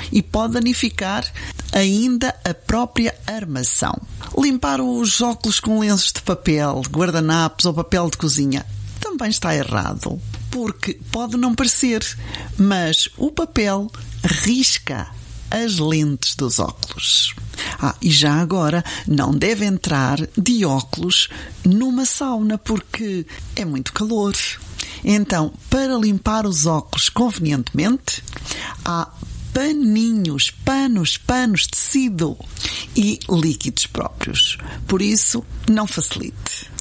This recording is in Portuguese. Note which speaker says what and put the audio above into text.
Speaker 1: e pode danificar ainda a própria armação. Limpar os óculos com lenços de papel, guardanapos ou papel de cozinha também está errado, porque pode não parecer, mas o papel risca as lentes dos óculos. E já agora, não deve entrar de óculos numa sauna, porque é muito calor. Então, para limpar os óculos convenientemente, há paninhos, panos, tecido e líquidos próprios. Por isso, não facilite.